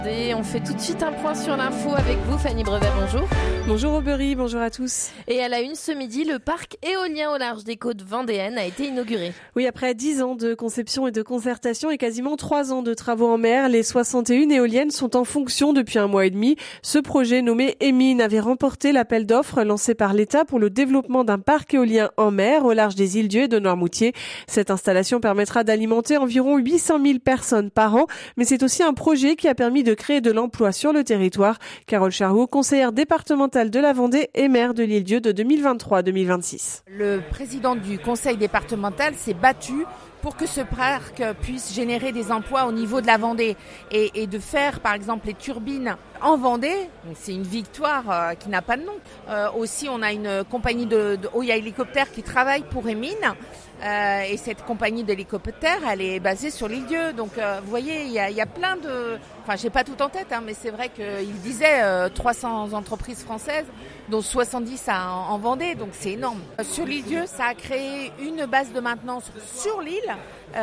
Et on fait tout de suite un point sur l'info avec vous, Fanny Brevet, bonjour. Bonjour Aubery, bonjour à tous. Et à la une ce midi, le parc éolien au large des côtes vendéennes a été inauguré. Oui, après 10 ans de conception et de concertation et quasiment 3 ans de travaux en mer, les 61 éoliennes sont en fonction depuis un mois et demi. Ce projet nommé Emine avait remporté l'appel d'offres lancé par l'État pour le développement d'un parc éolien en mer au large des îles Dieu et de Noirmoutier. Cette installation permettra d'alimenter environ 800 000 personnes par an, mais c'est aussi un projet qui a permis de créer de l'emploi sur le territoire. Carole Charroux, conseillère départementale de la Vendée et maire de l'île Dieu de 2023-2026. Le président du conseil départemental s'est battu pour que ce parc puisse générer des emplois au niveau de la Vendée et de faire par exemple les turbines en Vendée. C'est une victoire qui n'a pas de nom. Aussi on a une compagnie de haut hélicoptère qui travaille pour Emine et cette compagnie d'hélicoptères elle est basée sur l'île Dieu. Donc vous voyez il y a plein de... Enfin j'ai pas tout en tête mais c'est vrai qu'il disait 300 entreprises françaises dont 70 en Vendée, donc c'est énorme. Sur l'île Dieu, ça a créé une base de maintenance sur l'île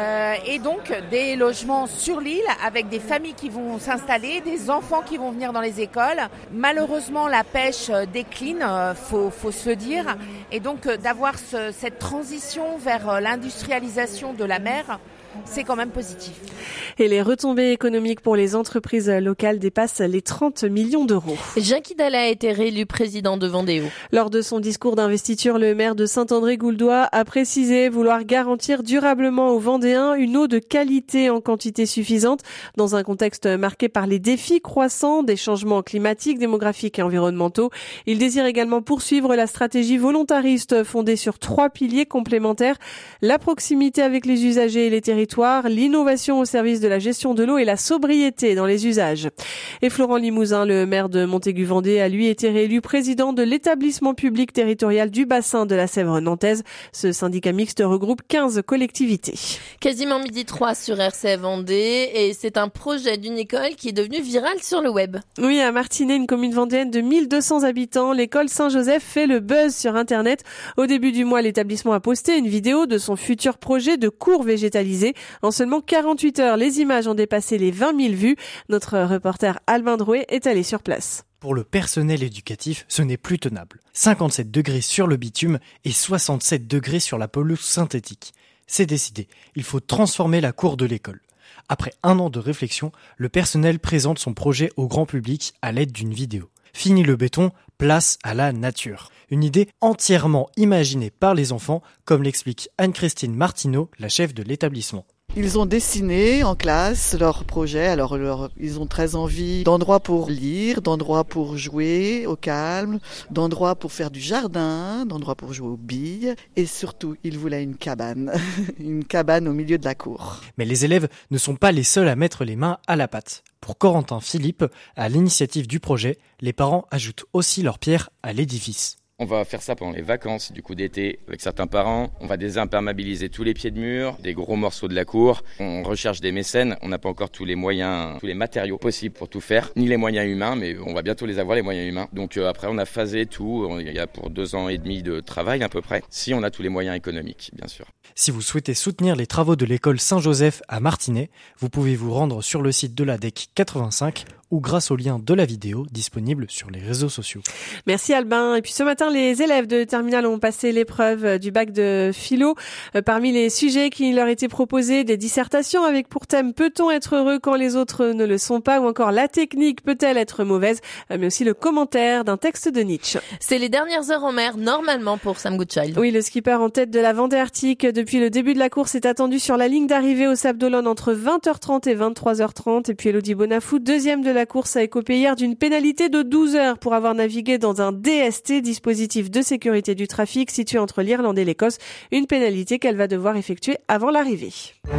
et donc des logements sur l'île avec des familles qui vont s'installer, des enfants qui vont venir dans les écoles. Malheureusement, la pêche décline, faut se le dire, et donc d'avoir cette transition vers l'industrialisation de la mer, c'est quand même positif. Et les retombées économiques pour les entreprises locales dépassent les 30 millions d'euros. Jacques Hidalet a été réélu président de Vendéo. Lors de son discours d'investiture, le maire de Saint-André-Gouldois a précisé vouloir garantir durablement aux Vendéens une eau de qualité en quantité suffisante dans un contexte marqué par les défis croissants des changements climatiques, démographiques et environnementaux. Il désire également poursuivre la stratégie volontariste fondée sur 3 piliers complémentaires: la proximité avec les usagers et les territoires, l'innovation au service de la gestion de l'eau et la sobriété dans les usages. Et Florent Limousin, le maire de Montaigu-Vendée, a lui été réélu président de l'établissement public territorial du bassin de la Sèvre nantaise. Ce syndicat mixte regroupe 15 collectivités. Quasiment 12h03 sur RCF Vendée et c'est un projet d'une école qui est devenu viral sur le web. Oui, à Martinez, une commune vendéenne de 1200 habitants, l'école Saint-Joseph fait le buzz sur Internet. Au début du mois, l'établissement a posté une vidéo de son futur projet de cours végétalisé. En seulement 48 heures, les images ont dépassé les 20 000 vues. Notre reporter Albin Drouet est allé sur place. Pour le personnel éducatif, ce n'est plus tenable. 57 degrés sur le bitume et 67 degrés sur la pelouse synthétique. C'est décidé, il faut transformer la cour de l'école. Après 1 an de réflexion, le personnel présente son projet au grand public à l'aide d'une vidéo. Fini le béton, place à la nature. Une idée entièrement imaginée par les enfants, comme l'explique Anne-Christine Martineau, la chef de l'établissement. Ils ont dessiné en classe leur projet. Alors, ils ont très envie d'endroits pour lire, d'endroits pour jouer au calme, d'endroits pour faire du jardin, d'endroits pour jouer aux billes. Et surtout, ils voulaient une cabane. Une cabane au milieu de la cour. Mais les élèves ne sont pas les seuls à mettre les mains à la pâte. Pour Corentin Philippe, à l'initiative du projet, les parents ajoutent aussi leur pierre à l'édifice. On va faire ça pendant les vacances du coup d'été avec certains parents. On va désimperméabiliser tous les pieds de mur, des gros morceaux de la cour. On recherche des mécènes. On n'a pas encore tous les moyens, tous les matériaux possibles pour tout faire, ni les moyens humains, mais on va bientôt les avoir, les moyens humains. Donc après on a phasé tout. Il y a pour 2 ans et demi de travail à peu près, si on a tous les moyens économiques, bien sûr. Si vous souhaitez soutenir les travaux de l'école Saint-Joseph à Martinez, vous pouvez vous rendre sur le site de la DEC 85 ou grâce au lien de la vidéo disponible sur les réseaux sociaux. Merci Albin. Et puis ce matin, les élèves de terminale ont passé l'épreuve du bac de philo. Parmi les sujets qui leur étaient proposés, des dissertations avec pour thème « Peut-on être heureux quand les autres ne le sont pas ?» ou encore « La technique peut-elle être mauvaise ?» mais aussi le commentaire d'un texte de Nietzsche. C'est les dernières heures en mer, normalement, pour Sam Goodchild. Oui, le skipper en tête de la Vendée Arctique depuis le début de la course est attendu sur la ligne d'arrivée au Sable d'Olonne entre 20h30 et 23h30. Et puis Elodie Bonafou, deuxième de la course, a écopé hier d'une pénalité de 12 heures pour avoir navigué dans un DST, dispositif de sécurité du trafic situé entre l'Irlande et l'Écosse. Une pénalité qu'elle va devoir effectuer avant l'arrivée.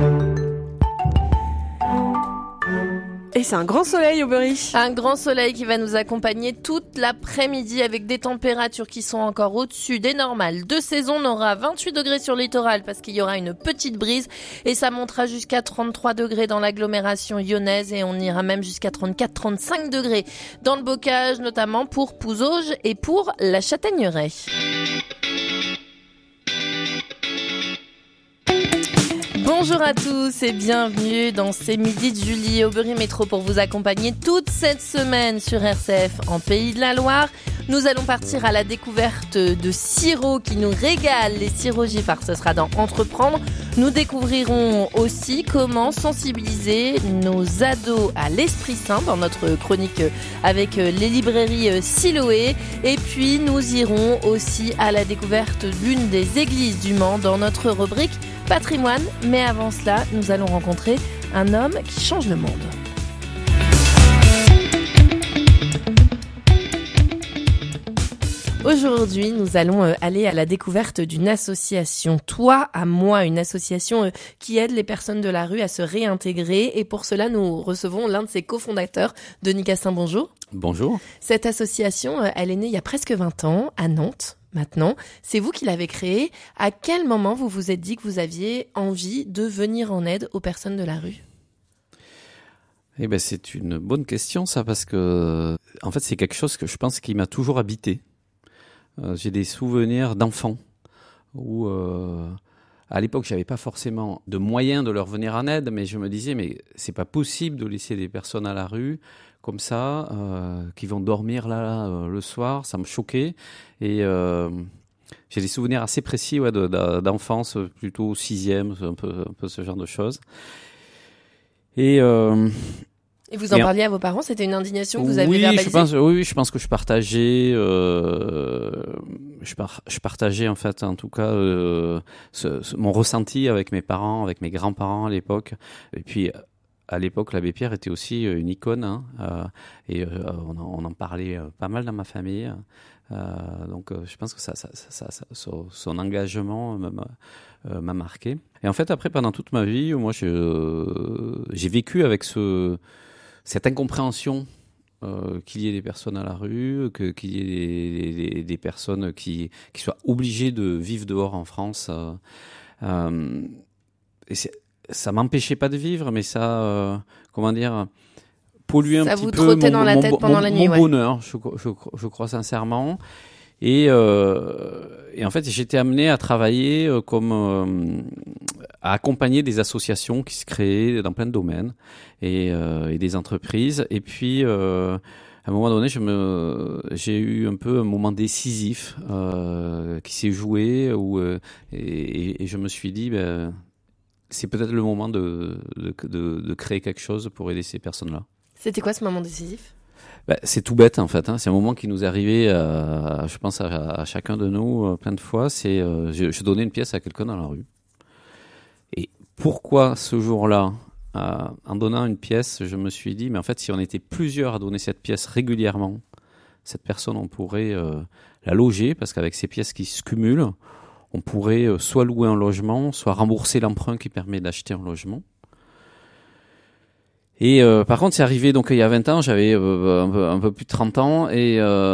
Et c'est un grand soleil, Aubery. Un grand soleil qui va nous accompagner toute l'après-midi avec des températures qui sont encore au-dessus des normales de saison. On aura 28 degrés sur le littoral parce qu'il y aura une petite brise et ça montera jusqu'à 33 degrés dans l'agglomération lyonnaise et on ira même jusqu'à 34-35 degrés dans le bocage, notamment pour Pouzauges et pour la Châtaigneraie. Bonjour à tous et bienvenue dans ces midis de Julie au Berry Métro pour vous accompagner toute cette semaine sur RCF en Pays de la Loire. Nous allons partir à la découverte de sirops qui nous régalent, les sirops Giffard, ce sera dans Entreprendre. Nous découvrirons aussi comment sensibiliser nos ados à l'Esprit Saint dans notre chronique avec les librairies Siloé. Et puis nous irons aussi à la découverte d'une des églises du Mans dans notre rubrique Patrimoine. Mais avant cela, nous allons rencontrer un homme qui change le monde. Aujourd'hui, nous allons aller à la découverte d'une association, Toi à moi, une association qui aide les personnes de la rue à se réintégrer. Et pour cela, nous recevons l'un de ses cofondateurs, Denis Cassin. Bonjour. Bonjour. Cette association, elle est née il y a presque 20 ans à Nantes. Maintenant, c'est vous qui l'avez créée. À quel moment vous vous êtes dit que vous aviez envie de venir en aide aux personnes de la rue ? Eh ben, c'est une bonne question, ça, parce que, en fait, c'est quelque chose que je pense qui m'a toujours habité. J'ai des souvenirs d'enfants où, à l'époque, j'avais pas forcément de moyens de leur venir en aide, mais je me disais, mais c'est pas possible de laisser des personnes à la rue comme ça, qui vont dormir là le soir. Ça me choquait. Et j'ai des souvenirs assez précis d'enfance, plutôt 6e, un peu ce genre de choses. Et vous en parliez à vos parents, c'était une indignation que vous avez verbalisée ? Je pense que je partageais, je partageais en fait, en tout cas, mon ressenti avec mes parents, avec mes grands-parents à l'époque. Et puis, à l'époque, l'abbé Pierre était aussi une icône, et on en parlait pas mal dans ma famille. Donc, je pense que son engagement m'a marqué. Et en fait, après, pendant toute ma vie, moi, j'ai vécu avec cette incompréhension qu'il y ait des personnes à la rue, qu'il y ait des personnes qui soient obligées de vivre dehors en France. Et ça m'empêchait pas de vivre, mais ça, polluait un petit peu. Ça vous trottait dans la tête pendant la nuit, mon bonheur, je crois sincèrement. Et en fait, j'étais amené à travailler à accompagner des associations qui se créaient dans plein de domaines et des entreprises. Et puis, à un moment donné, j'ai eu un peu un moment décisif qui s'est joué et je me suis dit, c'est peut-être le moment de créer quelque chose pour aider ces personnes-là. C'était quoi ce moment décisif ? C'est tout bête en fait. C'est un moment qui nous est arrivé, je pense à chacun de nous plein de fois. C'est je donnais une pièce à quelqu'un dans la rue. Et pourquoi ce jour-là, en donnant une pièce, je me suis dit, mais en fait, si on était plusieurs à donner cette pièce régulièrement, cette personne, on pourrait la loger, parce qu'avec ces pièces qui se cumulent, on pourrait soit louer un logement, soit rembourser l'emprunt qui permet d'acheter un logement. Et par contre, c'est arrivé donc il y a 20 ans, j'avais un peu plus de 30 ans et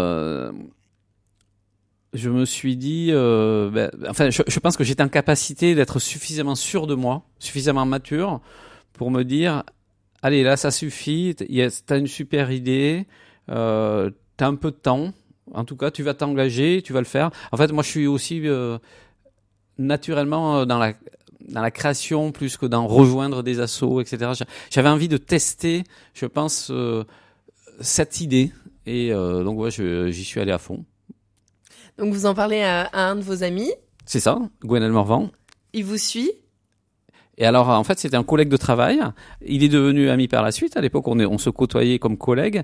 je me suis dit je pense que j'étais en capacité d'être suffisamment sûr de moi, suffisamment mature pour me dire allez, là ça suffit, t'as une super idée, t'as un peu de temps, en tout cas, tu vas t'engager, tu vas le faire. En fait, moi je suis aussi naturellement dans la création plus que dans rejoindre des assos, etc. J'avais envie de tester, je pense, cette idée. Et donc, ouais, j'y suis allé à fond. Donc, vous en parlez à un de vos amis ? C'est ça, Gwenel Morvan. Il vous suit ? Et alors, en fait, c'était un collègue de travail. Il est devenu ami par la suite. À l'époque, on se côtoyait comme collègues.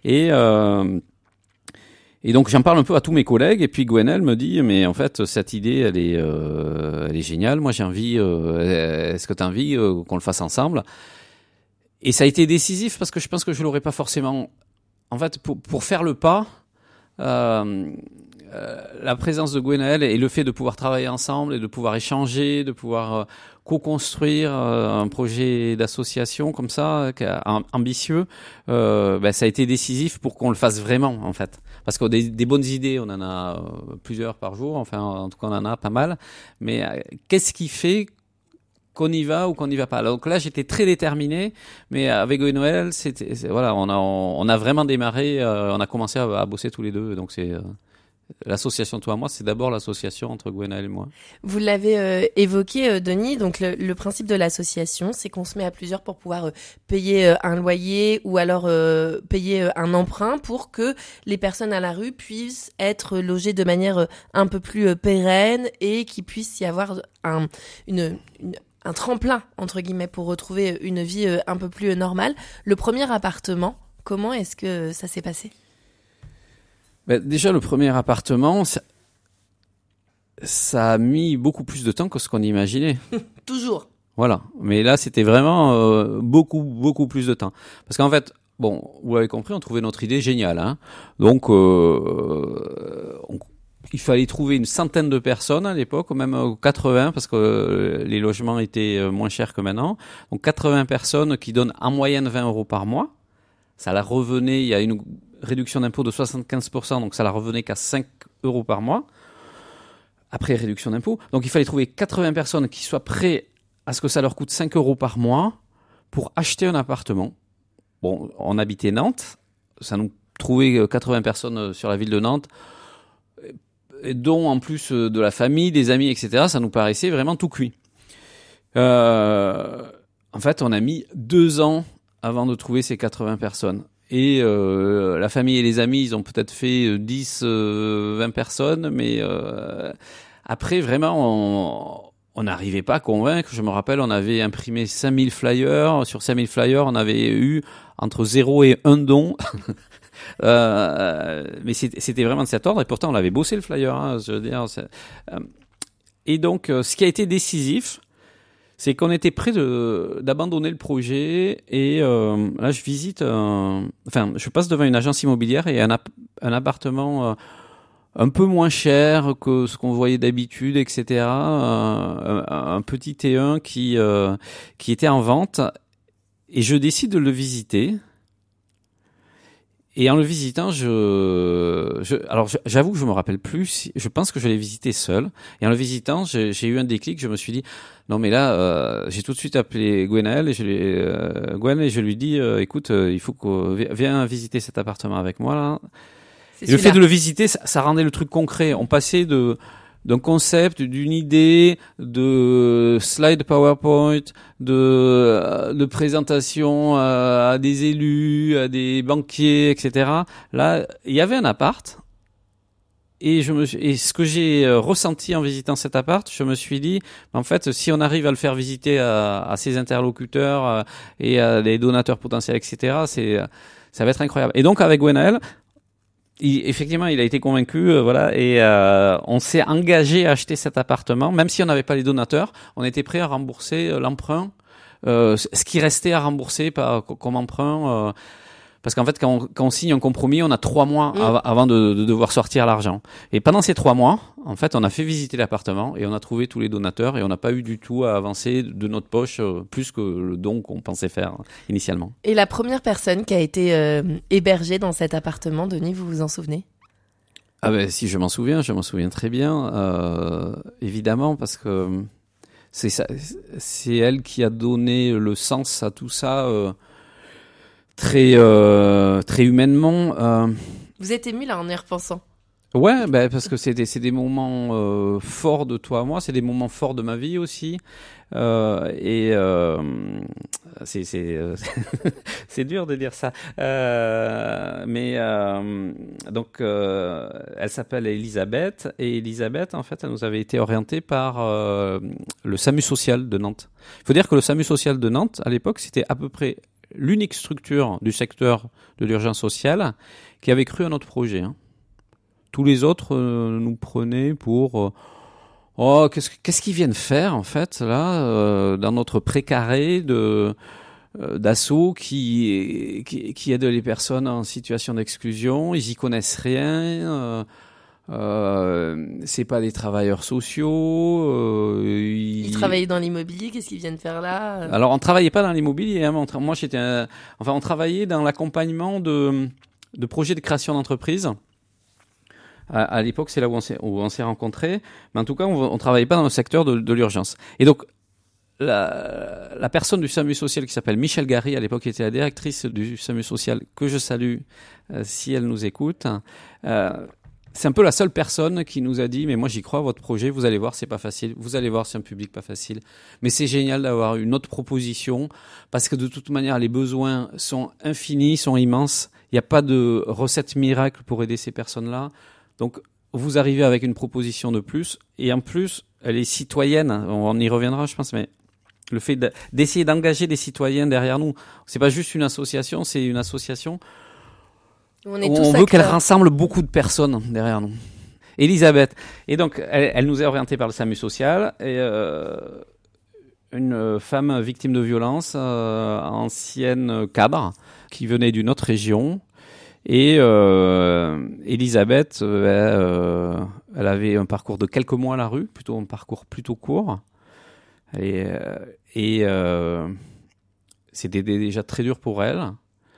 Et donc j'en parle un peu à tous mes collègues et puis Gwenel me dit mais en fait cette idée elle est géniale, moi j'ai envie, est-ce que tu as envie qu'on le fasse ensemble ? Et ça a été décisif parce que je pense que je l'aurais pas forcément, en fait pour faire le pas, la présence de Gwenel et le fait de pouvoir travailler ensemble et de pouvoir échanger, de pouvoir co-construire un projet d'association comme ça, ambitieux, ça a été décisif pour qu'on le fasse vraiment en fait. Parce que des bonnes idées, on en a plusieurs par jour, enfin en tout cas on en a pas mal, mais qu'est-ce qui fait qu'on y va ou qu'on n'y va pas ? Donc là j'étais très déterminé, mais avec Gwenel, on a vraiment démarré, on a commencé à bosser tous les deux, donc L'association Toi à Moi, c'est d'abord l'association entre Gwenaëlle et moi. Vous l'avez évoqué, Denis. Donc le principe de l'association, c'est qu'on se met à plusieurs pour pouvoir payer un loyer ou alors payer un emprunt pour que les personnes à la rue puissent être logées de manière un peu plus pérenne et qu'il puisse y avoir un tremplin entre guillemets pour retrouver une vie un peu plus normale. Le premier appartement, comment est-ce que ça s'est passé ? Déjà, le premier appartement, ça a mis beaucoup plus de temps que ce qu'on imaginait. Toujours. Voilà. Mais là, c'était vraiment beaucoup plus de temps. Parce qu'en fait, bon, vous l'avez compris, on trouvait notre idée géniale. Hein. Donc, il fallait trouver une centaine de personnes à l'époque, ou même 80, parce que les logements étaient moins chers que maintenant. Donc, 80 personnes qui donnent en moyenne 20 € par mois. Ça la revenait, il y a une réduction d'impôt de 75%, donc ça la revenait qu'à 5 € par mois, après réduction d'impôt. Donc il fallait trouver 80 personnes qui soient prêtes à ce que ça leur coûte 5 € par mois pour acheter un appartement. Bon, on habitait Nantes, ça nous trouvait 80 personnes sur la ville de Nantes, dont en plus de la famille, des amis, etc., ça nous paraissait vraiment tout cuit. En fait, on a mis 2 ans avant de trouver ces 80 personnes. Et la famille et les amis, ils ont peut-être fait 10, 20 personnes, mais après, vraiment, on n'arrivait pas à convaincre. Je me rappelle, on avait imprimé 5000 flyers. Sur 5000 flyers, on avait eu entre 0 et 1 don. Mais c'était vraiment de cet ordre. Et pourtant, on avait bossé le flyer. Hein, je veux dire, et donc, ce qui a été décisif, c'est qu'on était prêt d'abandonner le projet et là je passe devant une agence immobilière et un appartement un peu moins cher que ce qu'on voyait d'habitude, etc. Un petit T1 qui était en vente et je décide de le visiter. Et en le visitant, alors j'avoue que je me rappelle plus. Je pense que je l'ai visité seul. Et en le visitant, j'ai eu un déclic. Je me suis dit, non mais là, j'ai tout de suite appelé Gwenaëlle et je lui dis, écoute, il faut viens visiter cet appartement avec moi là. Et le fait de le visiter, ça rendait le truc concret. On passait d'un concept, d'une idée, de slide PowerPoint, de présentation à des élus, à des banquiers, etc. Là, il y avait un appart. Et ce que j'ai ressenti en visitant cet appart, je me suis dit, en fait, si on arrive à le faire visiter à ses interlocuteurs et à des donateurs potentiels, etc., ça va être incroyable. Et donc, avec Gwenaëlle, effectivement, il a été convaincu, voilà, et on s'est engagé à acheter cet appartement, même si on n'avait pas les donateurs, on était prêt à rembourser l'emprunt, ce qui restait à rembourser comme emprunt, parce qu'en fait, quand on signe un compromis, on a 3 mois avant de devoir sortir l'argent. Et pendant ces 3 mois, en fait, on a fait visiter l'appartement et on a trouvé tous les donateurs et on n'a pas eu du tout à avancer de notre poche plus que le don qu'on pensait faire initialement. Et la première personne qui a été hébergée dans cet appartement, Denis, vous vous en souvenez ? Ah ben si, je m'en souviens très bien, évidemment, parce que c'est elle qui a donné le sens à tout ça. Très humainement. Vous êtes ému là en y repensant. Ouais, parce que c'est des moments forts de Toi à Moi, c'est des moments forts de ma vie aussi. C'est dur de dire ça. Donc elle s'appelle Elisabeth et Elisabeth en fait elle nous avait été orientée par le SAMU social de Nantes. Il faut dire que le SAMU social de Nantes à l'époque c'était à peu près l'unique structure du secteur de l'urgence sociale qui avait cru à notre projet. Hein. Tous les autres nous prenaient pour qu'est-ce qu'ils viennent faire en fait là dans notre précaré d'assaut qui aide les personnes en situation d'exclusion. Ils y connaissent rien. C'est pas des travailleurs sociaux. Ils travaillaient dans l'immobilier, qu'est-ce qu'ils viennent faire là ? Alors on travaillait pas dans l'immobilier. Hein, moi on travaillait dans l'accompagnement de projets de création d'entreprise. À l'époque, c'est là où on s'est rencontrés. Mais en tout cas, on travaillait pas dans le secteur de l'urgence. Et donc la personne du SAMU social qui s'appelle Michel Gary, à l'époque, qui était la directrice du SAMU social, que je salue si elle nous écoute. c'est un peu la seule personne qui nous a dit, mais moi j'y crois, votre projet, vous allez voir, c'est pas facile, vous allez voir, c'est un public pas facile, mais c'est génial d'avoir une autre proposition, parce que de toute manière, les besoins sont infinis, sont immenses, il n'y a pas de recette miracle pour aider ces personnes-là, donc vous arrivez avec une proposition de plus, et en plus, elle est citoyenne, on y reviendra je pense, mais le fait d'essayer d'engager des citoyens derrière nous, c'est pas juste une association, c'est une association. On veut qu'elle rassemble beaucoup de personnes derrière nous. Elisabeth. Et donc, elle nous est orientée par le SAMU social. Et, une femme victime de violence, ancienne cadre, qui venait d'une autre région. Et Elisabeth, elle avait un parcours de quelques mois à la rue, plutôt un parcours plutôt court. Et c'était déjà très dur pour elle.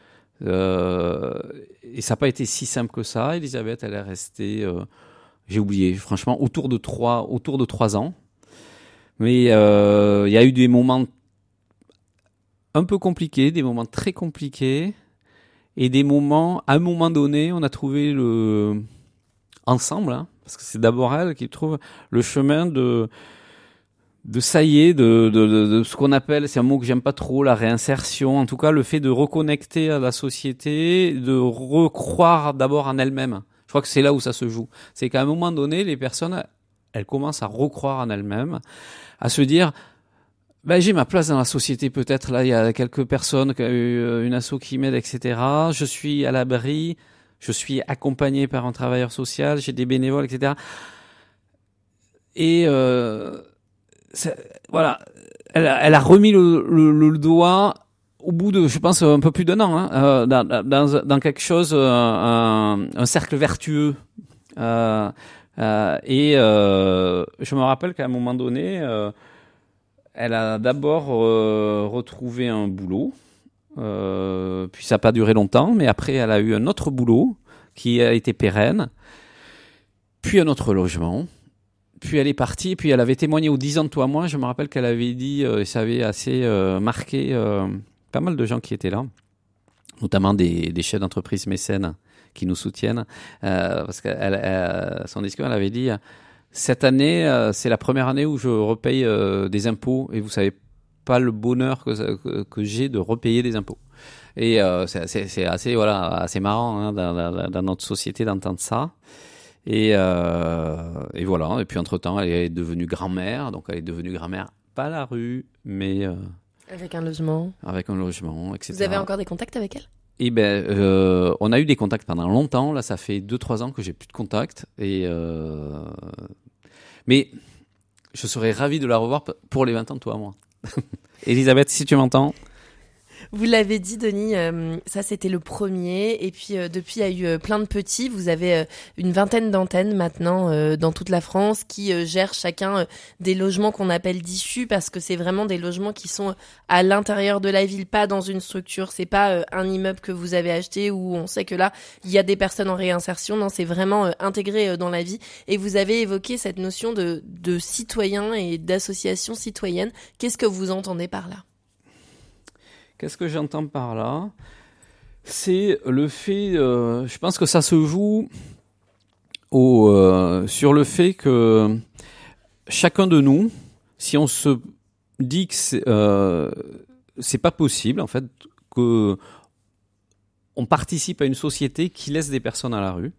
Et ça n'a pas été si simple que ça. Elisabeth, elle est restée, j'ai oublié, franchement, autour de 3 ans. Mais il y a eu des moments un peu compliqués, des moments très compliqués, et des moments, à un moment donné, on a trouvé ensemble, hein, parce que c'est d'abord elle qui trouve le chemin de ça y est, de ce qu'on appelle, c'est un mot que j'aime pas trop, la réinsertion, en tout cas le fait de reconnecter à la société, de recroire d'abord en elles-mêmes. Je crois que c'est là où ça se joue. C'est qu'à un moment donné, les personnes, elles commencent à recroire en elles-mêmes, à se dire, j'ai ma place dans la société peut-être, là il y a quelques personnes, une asso qui m'aide, etc. Je suis à l'abri, je suis accompagné par un travailleur social, j'ai des bénévoles, etc. Et voilà, elle a remis le doigt au bout de, je pense, un peu plus d'1 an, hein, dans quelque chose, un cercle vertueux. Et je me rappelle qu'à un moment donné, elle a d'abord retrouvé un boulot, puis ça n'a pas duré longtemps, mais après elle a eu un autre boulot qui a été pérenne, puis un autre logement. Puis elle est partie, puis elle avait témoigné aux 10 ans de Toi Moi. Je me rappelle qu'elle avait dit, et ça avait assez marqué pas mal de gens qui étaient là, notamment des chefs d'entreprise mécènes qui nous soutiennent, parce que son discours, elle avait dit, cette année, c'est la première année où je repaye des impôts, et vous savez pas le bonheur que j'ai de repayer des impôts. Et c'est assez marrant, hein, dans notre société d'entendre ça. Et voilà. Et puis entre-temps, elle est devenue grand-mère. Donc elle est devenue grand-mère, pas à la rue, mais avec un logement. Avec un logement, etc. Vous avez encore des contacts avec elle ? Eh ben, on a eu des contacts pendant longtemps. Là, ça fait 2-3 ans que j'ai plus de contacts. Mais je serais ravi de la revoir pour les 20 ans de Toi Moi. Elisabeth, si tu m'entends. Vous l'avez dit, Denis, ça c'était le premier. Et puis depuis, il y a eu plein de petits. Vous avez une vingtaine d'antennes maintenant dans toute la France qui gèrent chacun des logements qu'on appelle d'issue, parce que c'est vraiment des logements qui sont à l'intérieur de la ville, pas dans une structure. C'est pas un immeuble que vous avez acheté où on sait que là, il y a des personnes en réinsertion. Non, c'est vraiment intégré dans la vie. Et vous avez évoqué cette notion de citoyen et d'association citoyenne. Qu'est-ce que vous entendez par là ? Qu'est-ce que j'entends par là ? C'est le fait, je pense que ça se joue sur le fait que chacun de nous, si on se dit que c'est pas possible, en fait, que on participe à une société qui laisse des personnes à la rue.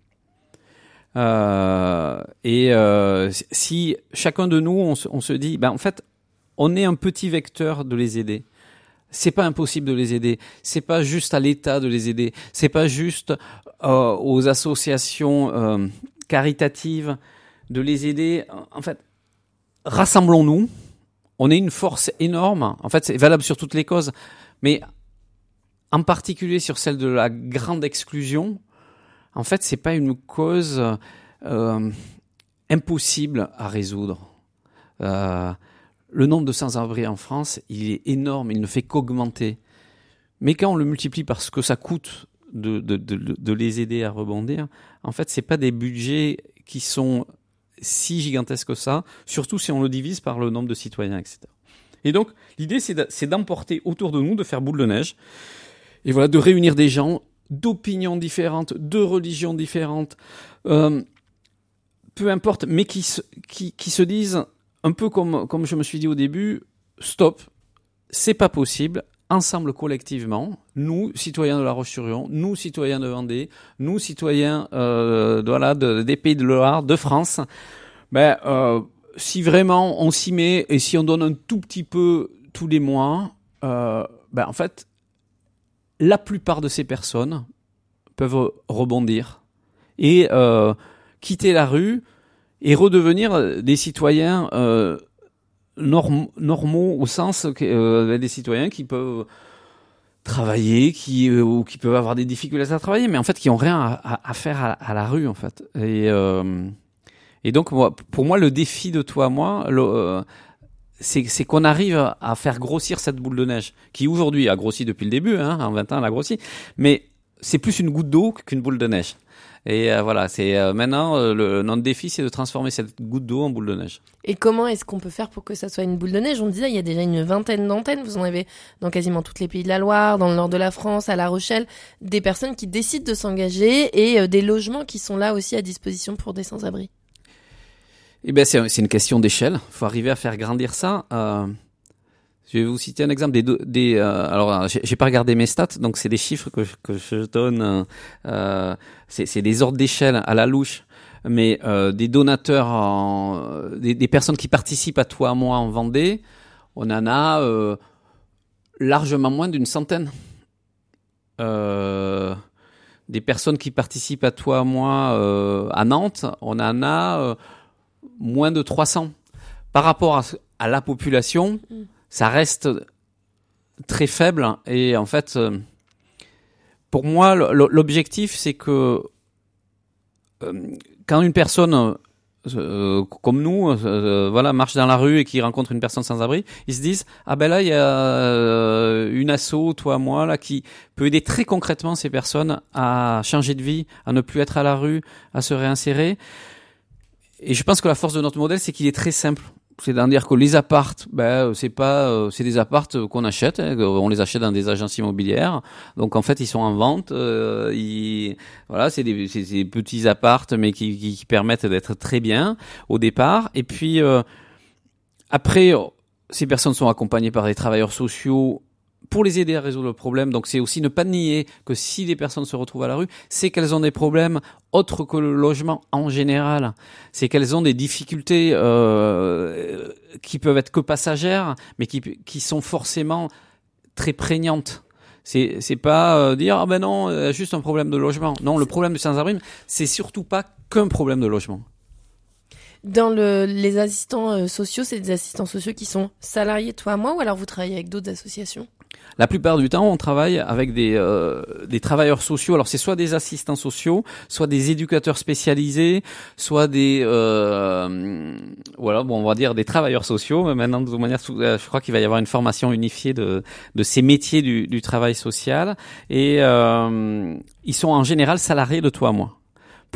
Si chacun de nous, on se dit, en fait, on est un petit vecteur de les aider. C'est pas impossible de les aider. C'est pas juste à l'État de les aider. C'est pas juste aux associations caritatives de les aider. En fait, rassemblons-nous. On est une force énorme. En fait, c'est valable sur toutes les causes, mais en particulier sur celle de la grande exclusion. En fait, c'est pas une cause impossible à résoudre. Le nombre de sans-abri en France, il est énorme, il ne fait qu'augmenter. Mais quand on le multiplie par ce que ça coûte de les aider à rebondir, en fait, c'est pas des budgets qui sont si gigantesques que ça, surtout si on le divise par le nombre de citoyens, etc. Et donc, l'idée, c'est d'emporter autour de nous, de faire boule de neige, et voilà, de réunir des gens d'opinions différentes, de religions différentes, peu importe, mais qui se disent un peu comme je me suis dit au début, stop, c'est pas possible. Ensemble, collectivement, nous, citoyens de La Roche-sur-Yon, nous, citoyens de Vendée, nous, citoyens des Pays de Loire, de France, si vraiment on s'y met et si on donne un tout petit peu tous les mois, en fait, la plupart de ces personnes peuvent rebondir et quitter la rue et redevenir des citoyens normaux au sens des citoyens qui peuvent travailler, ou qui peuvent avoir des difficultés à travailler, mais en fait qui ont rien à faire à la rue en fait. Et donc pour moi le défi de toi à moi, c'est qu'on arrive à faire grossir cette boule de neige qui aujourd'hui a grossi depuis le début, en 20 ans elle a grossi, mais c'est plus une goutte d'eau qu'une boule de neige. Et voilà, c'est maintenant notre défi, c'est de transformer cette goutte d'eau en boule de neige. Et comment est-ce qu'on peut faire pour que ça soit une boule de neige ? On disait, il y a déjà une 20aine d'antennes. Vous en avez dans quasiment tous les pays de la Loire, dans le nord de la France, à La Rochelle, des personnes qui décident de s'engager et des logements qui sont là aussi à disposition pour des sans-abri. Eh ben, c'est une question d'échelle. Il faut arriver à faire grandir ça. Je vais vous citer un exemple alors j'ai pas regardé mes stats, donc c'est des chiffres que je donne. C'est des ordres d'échelle à la louche, mais des donateurs, des personnes qui participent à Toi à moi en Vendée, on en a largement moins d'une centaine. Des personnes qui participent à Toi à moi à Nantes, on en a moins de 300. Par rapport à la population, ça reste très faible. Et en fait, pour moi, l'objectif, c'est que quand une personne comme nous marche dans la rue et qui rencontre une personne sans abri, ils se disent là il y a une asso, Toi à moi là, qui peut aider très concrètement ces personnes à changer de vie, à ne plus être à la rue, à se réinsérer. Et je pense que la force de notre modèle, c'est qu'il est très simple. C'est-à-dire que les appartes, c'est des appartes qu'on achète, on les achète dans des agences immobilières. Donc en fait, ils sont en vente. C'est des petits appartes, mais qui permettent d'être très bien au départ. Et puis après, ces personnes sont accompagnées par des travailleurs sociaux pour les aider à résoudre le problème. Donc c'est aussi ne pas nier que si des personnes se retrouvent à la rue, c'est qu'elles ont des problèmes autres que le logement en général. C'est qu'elles ont des difficultés qui peuvent être que passagères, mais qui sont forcément très prégnantes. C'est pas dire non, juste un problème de logement. Non, le problème du sans-abri, c'est surtout pas qu'un problème de logement. Dans les assistants sociaux, c'est des assistants sociaux qui sont salariés Toi à moi, ou alors vous travaillez avec d'autres associations ? La plupart du temps, on travaille avec des travailleurs sociaux. Alors, c'est soit des assistants sociaux, soit des éducateurs spécialisés, soit on va dire des travailleurs sociaux. Mais maintenant, de toute manière, je crois qu'il va y avoir une formation unifiée de ces métiers du travail social. Et ils sont en général salariés de Toi à moi. Pourquoi ?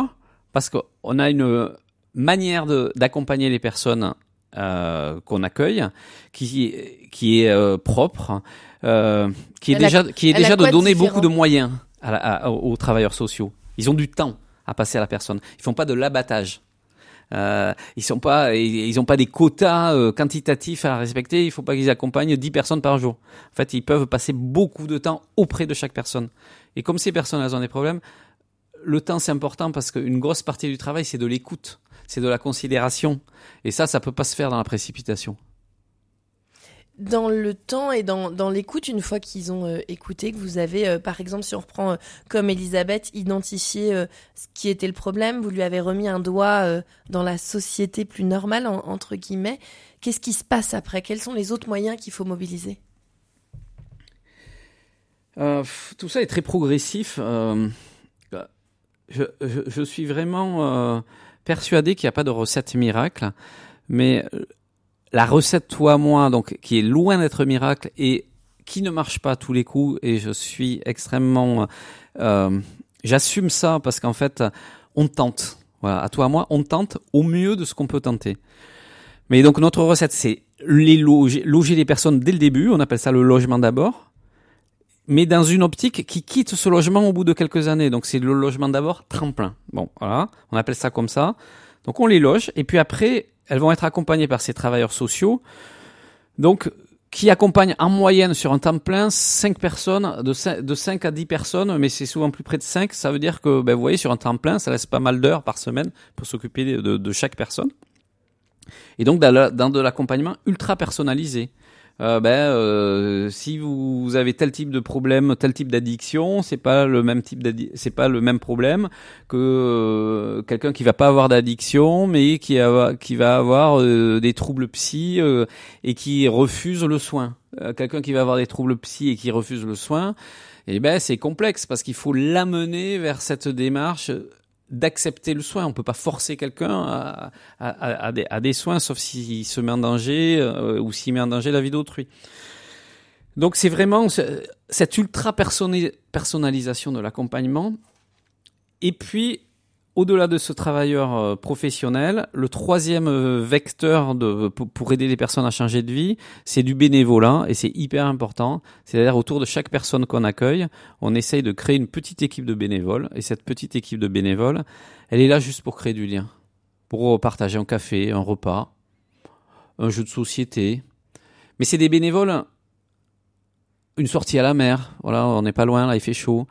Parce qu'on a une manière d'accompagner les personnes qu'on accueille, qui est propre, qui est déjà de donner beaucoup de moyens aux travailleurs sociaux. Ils ont du temps à passer à la personne. Ils font pas de l'abattage. Ils ont pas des quotas quantitatifs à respecter. Il faut pas qu'ils accompagnent 10 personnes par jour. En fait, ils peuvent passer beaucoup de temps auprès de chaque personne. Et comme ces personnes, elles ont des problèmes, le temps, c'est important parce qu'une grosse partie du travail, c'est de l'écoute. C'est de la considération. Et ça peut pas se faire dans la précipitation. Dans le temps et dans l'écoute, une fois qu'ils ont écouté, que vous avez, par exemple, si on reprend comme Elisabeth, identifié ce qui était le problème, vous lui avez remis un doigt dans la société plus normale, entre guillemets, qu'est-ce qui se passe après ? Quels sont les autres moyens qu'il faut mobiliser ? Tout ça est très progressif. Je suis vraiment persuadé qu'il n'y a pas de recette miracle, mais la recette Toi à moi, donc qui est loin d'être miracle et qui ne marche pas à tous les coups, et je suis extrêmement, j'assume ça parce qu'en fait, on tente. Voilà, à Toi à moi, on tente au mieux de ce qu'on peut tenter. Mais donc notre recette, c'est loger les personnes dès le début. On appelle ça le logement d'abord. Mais dans une optique qui quitte ce logement au bout de quelques années. Donc c'est le logement d'abord tremplin. Bon, voilà, on appelle ça comme ça. Donc on les loge et puis après, elles vont être accompagnées par ces travailleurs sociaux. Donc qui accompagnent en moyenne sur un temps plein 5 personnes, de 5 à 10 personnes, mais c'est souvent plus près de 5. Ça veut dire que, vous voyez, sur un temps plein, ça laisse pas mal d'heures par semaine pour s'occuper de chaque personne. Et donc, dans de l'accompagnement ultra personnalisé. Si vous avez tel type de problème, tel type d'addiction, c'est pas le même problème que quelqu'un qui va pas avoir d'addiction, mais qui va avoir des troubles psy et qui refuse le soin. Quelqu'un qui va avoir des troubles psy et qui refuse le soin, c'est complexe parce qu'il faut l'amener vers cette démarche d'accepter le soin. On peut pas forcer quelqu'un à des soins, sauf s'il se met en danger ou s'il met en danger la vie d'autrui. Donc c'est vraiment cette ultra personnalisation de l'accompagnement. Et puis, au-delà de ce travailleur professionnel, le troisième vecteur pour aider les personnes à changer de vie, c'est du bénévolat, et c'est hyper important. C'est-à-dire, autour de chaque personne qu'on accueille, on essaye de créer une petite équipe de bénévoles, et cette petite équipe de bénévoles, elle est là juste pour créer du lien, pour partager un café, un repas, un jeu de société. Mais c'est des bénévoles, une sortie à la mer, voilà, on n'est pas loin, là, il fait chaud,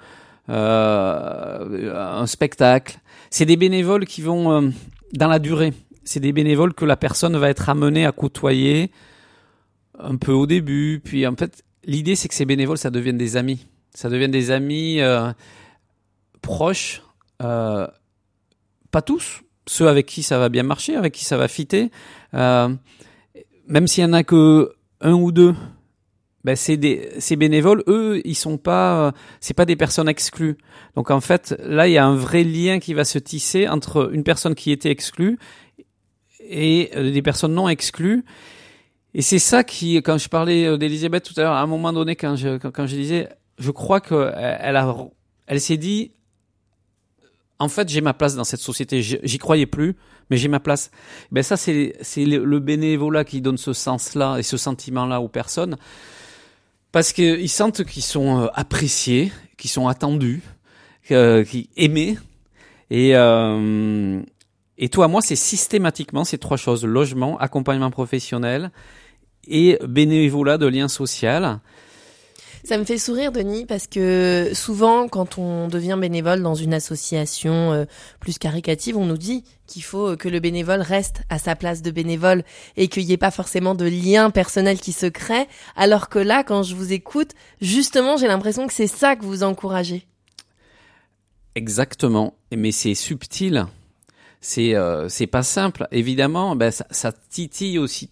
un spectacle. C'est des bénévoles qui vont dans la durée. C'est des bénévoles que la personne va être amenée à côtoyer un peu au début. Puis en fait, l'idée c'est que ces bénévoles, ça devienne des amis. Ça devienne des amis proches. Pas tous. Ceux avec qui ça va bien marcher, avec qui ça va fitter. Même s'il y en a que un ou deux. Ces bénévoles, eux, ils sont pas, c'est pas des personnes exclues. Donc en fait, là, il y a un vrai lien qui va se tisser entre une personne qui était exclue et des personnes non exclues. Et c'est ça qui, quand je parlais d'Elisabeth tout à l'heure, à un moment donné, quand je disais, je crois que elle s'est dit, en fait, j'ai ma place dans cette société. J'y croyais plus, mais j'ai ma place. Ça, c'est le bénévolat qui donne ce sens-là et ce sentiment-là aux personnes. Parce qu'ils sentent qu'ils sont appréciés, qu'ils sont attendus, qu'ils aimés. Et toi, moi, c'est systématiquement ces 3 choses. Logement, accompagnement professionnel et bénévolat de lien social. Ça me fait sourire, Denis, parce que souvent, quand on devient bénévole dans une association plus caricative, on nous dit qu'il faut que le bénévole reste à sa place de bénévole et qu'il n'y ait pas forcément de lien personnel qui se crée. Alors que là, quand je vous écoute, justement, j'ai l'impression que c'est ça que vous encouragez. Exactement. Mais c'est subtil. C'est pas simple. Évidemment, ça titille aussi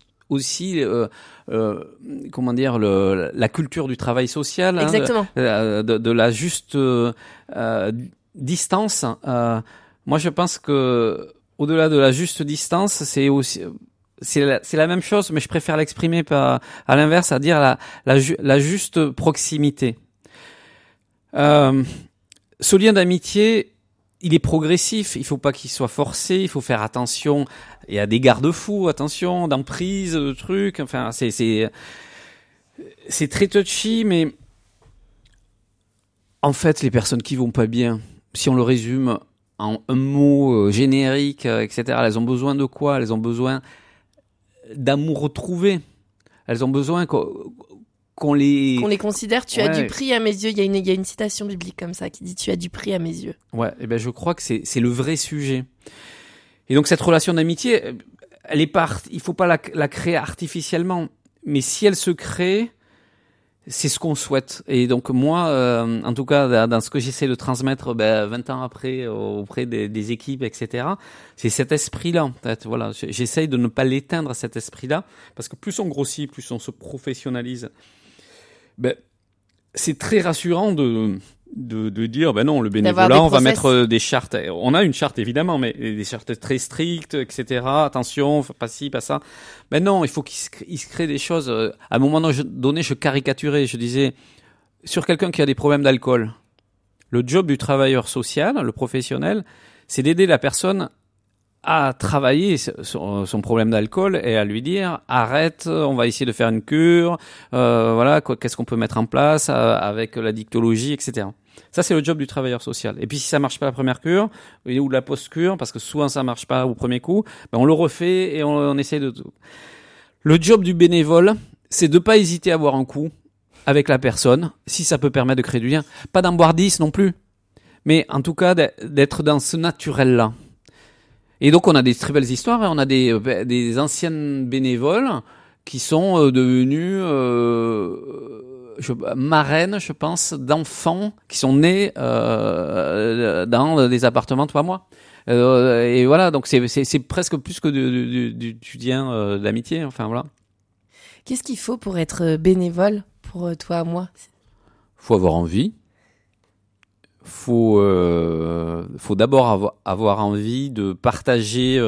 la culture du travail social. Exactement. De la juste distance. Moi, je pense que au-delà de la juste distance, c'est la même chose, mais je préfère l'exprimer à l'inverse, à dire la juste proximité. Ce lien d'amitié, il est progressif, il faut pas qu'il soit forcé, il faut faire attention. Il y a des garde-fous, attention, d'emprise, de trucs. Enfin, c'est très touchy, mais en fait, les personnes qui vont pas bien, si on le résume en un mot générique, etc., elles ont besoin de quoi? Elles ont besoin d'amour retrouvé. Elles ont besoin qu'on les considère. Tu as du prix à mes yeux. Il y a une citation biblique comme ça qui dit tu as du prix à mes yeux. Ouais, je crois que c'est le vrai sujet. Et donc cette relation d'amitié, il faut pas la créer artificiellement, mais si elle se crée, c'est ce qu'on souhaite. Et donc moi, en tout cas, dans ce que j'essaie de transmettre 20 ans après auprès des équipes, etc., c'est cet esprit-là. En fait, voilà, j'essaye de ne pas l'éteindre, cet esprit-là, parce que plus on grossit, plus on se professionnalise. C'est très rassurant de dire non, le bénévolat, on va mettre des chartes. On a une charte évidemment, mais des chartes très strictes, etc. Attention, pas ci, pas ça. Non, il faut qu'il se crée des choses. À un moment donné, je caricaturais, je disais sur quelqu'un qui a des problèmes d'alcool, le job du travailleur social, le professionnel, c'est d'aider la personne à travailler son problème d'alcool et à lui dire arrête, on va essayer de faire une cure, voilà, qu'est-ce qu'on peut mettre en place avec la dictologie, etc. Ça, c'est le job du travailleur social. Et puis, si ça marche pas la première cure, ou la post-cure, parce que souvent ça marche pas au premier coup, ben on le refait et on essaie de tout. Le job du bénévole, c'est de pas hésiter à avoir un coup avec la personne, si ça peut permettre de créer du lien. Pas d'en boire 10 non plus. Mais en tout cas, d'être dans ce naturel-là. Et donc, on a des très belles histoires, on a des anciennes bénévoles qui sont devenues marraines, je pense, d'enfants qui sont nés dans des appartements toi moi. Et voilà, donc c'est presque plus que du lien d'amitié. Enfin voilà. Qu'est-ce qu'il faut pour être bénévole pour toi, moi? Faut avoir envie. Faut d'abord avoir envie de partager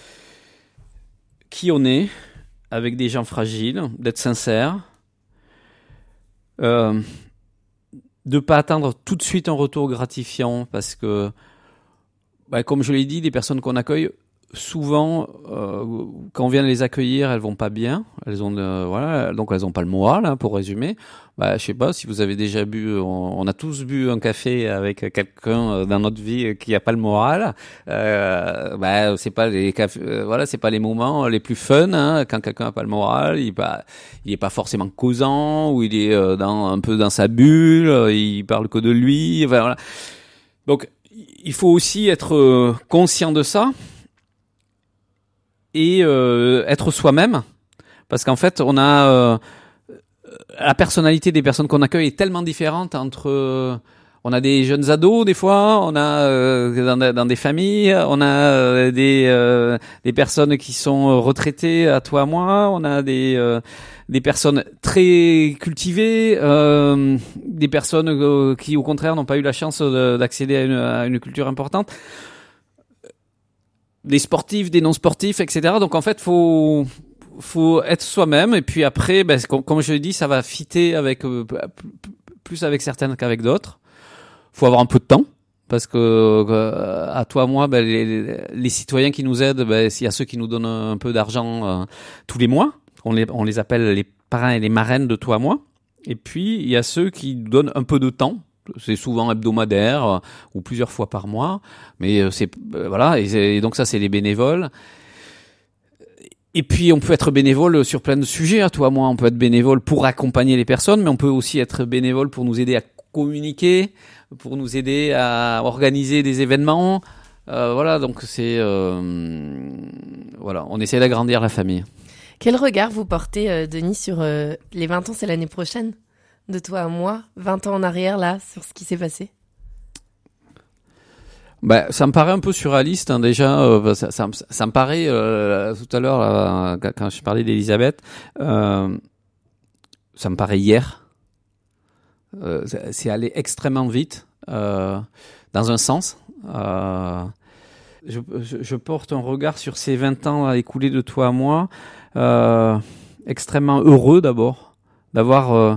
qui on est avec des gens fragiles, d'être sincère, de pas attendre tout de suite un retour gratifiant parce que, comme je l'ai dit, les personnes qu'on accueille, souvent, quand on vient les accueillir, elles vont pas bien. Elles ont, donc elles ont pas le moral, hein, pour résumer. Je sais pas si vous avez déjà bu. On a tous bu un café avec quelqu'un dans notre vie qui a pas le moral. C'est pas les c'est pas les moments les plus fun. Hein, quand quelqu'un a pas le moral, il est pas forcément causant ou il est un peu dans sa bulle. Il parle que de lui. Enfin, voilà. Donc, il faut aussi être conscient de ça. Et être soi-même, parce qu'en fait on a la personnalité des personnes qu'on accueille est tellement différente entre on a des jeunes ados des fois, on a dans des familles, on a des personnes qui sont retraitées à toi à moi, on a des personnes très cultivées, des personnes qui au contraire n'ont pas eu la chance d'accéder à une culture importante. Des sportifs, des non-sportifs, etc. Donc en fait, faut être soi-même et puis après, comme je l'ai dit, ça va fitter avec plus avec certaines qu'avec d'autres. Faut avoir un peu de temps parce que à toi, moi, les citoyens qui nous aident, il y a ceux qui nous donnent un peu d'argent tous les mois. On les appelle les parrains et les marraines de toi, moi. Et puis il y a ceux qui nous donnent un peu de temps. C'est souvent hebdomadaire ou plusieurs fois par mois, mais voilà. Et donc ça, c'est les bénévoles. Et puis on peut être bénévole sur plein de sujets. À toi, moi, on peut être bénévole pour accompagner les personnes, mais on peut aussi être bénévole pour nous aider à communiquer, pour nous aider à organiser des événements. Voilà. Donc c'est voilà. On essaie d'agrandir la famille. Quel regard vous portez, Denis, sur les 20 ans? C'est l'année prochaine. De toi à moi, 20 ans en arrière, là, sur ce qui s'est passé? Ça me paraît un peu surréaliste, hein, déjà. Ça me paraît, tout à l'heure, quand je parlais d'Elisabeth, ça me paraît hier. C'est allé extrêmement vite, dans un sens. Je porte un regard sur ces 20 ans écoulés de toi à moi, extrêmement heureux d'abord, d'avoir...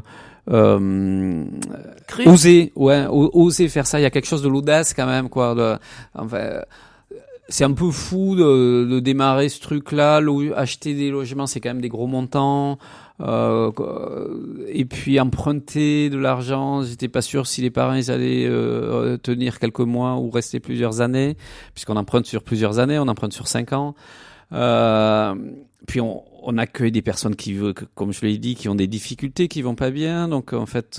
oser faire ça. Il y a quelque chose de l'audace quand même, quoi. C'est un peu fou de démarrer ce truc-là. Acheter des logements, c'est quand même des gros montants. Et puis emprunter de l'argent, j'étais pas sûr si les parents ils allaient tenir quelques mois ou rester plusieurs années, puisqu'on emprunte sur plusieurs années, on emprunte sur 5 ans. Puis on accueille des personnes qui, comme je l'ai dit, qui ont des difficultés, qui vont pas bien. Donc en fait,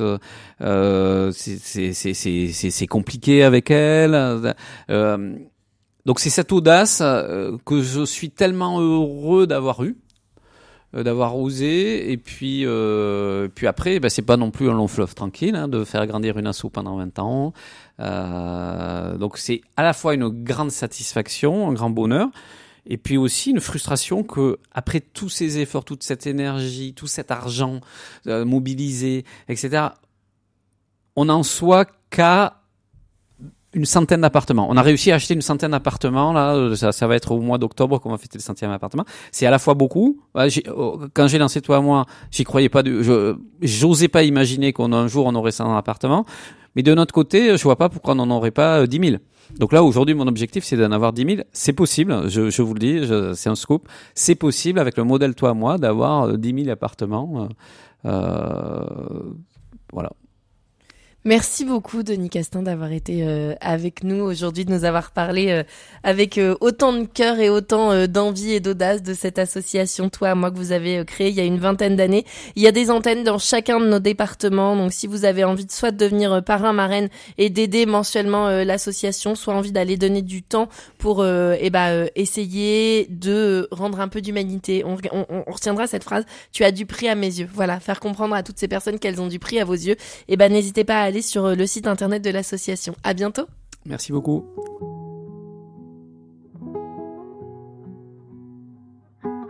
c'est compliqué avec elles. Donc c'est cette audace que je suis tellement heureux d'avoir eu, d'avoir osé. Et puis après, c'est pas non plus un long fleuve tranquille, hein, de faire grandir une asso pendant 20 ans. Donc c'est à la fois une grande satisfaction, un grand bonheur. Et puis aussi une frustration que, après tous ces efforts, toute cette énergie, tout cet argent mobilisé, etc., on n'en soit qu'à une centaine d'appartements. On a réussi à acheter une centaine d'appartements, là, ça va être au mois d'octobre qu'on va fêter le 100e appartement. C'est à la fois beaucoup. Quand j'ai lancé Toi à moi, j'y croyais pas, j'osais pas imaginer un jour on aurait 100 appartements. Mais de notre côté, je vois pas pourquoi on n'en aurait pas 10 000. Donc là, aujourd'hui, mon objectif, c'est d'en avoir 10 000. C'est possible, je vous le dis, c'est un scoop. C'est possible, avec le modèle Toi à moi, d'avoir 10 000 appartements. Voilà. Merci beaucoup Denis Castin d'avoir été avec nous aujourd'hui, de nous avoir parlé avec autant de cœur et autant d'envie et d'audace de cette association Toi à moi que vous avez créée il y a une vingtaine d'années. Il y a des antennes dans chacun de nos départements, donc si vous avez envie de soit de devenir parrain, marraine et d'aider mensuellement l'association, soit envie d'aller donner du temps pour essayer de rendre un peu d'humanité. On retiendra cette phrase, tu as du prix à mes yeux. Voilà, faire comprendre à toutes ces personnes qu'elles ont du prix à vos yeux. N'hésitez pas à aller sur le site internet de l'association. À bientôt. Merci beaucoup.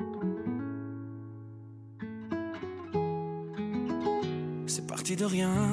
C'est parti de rien.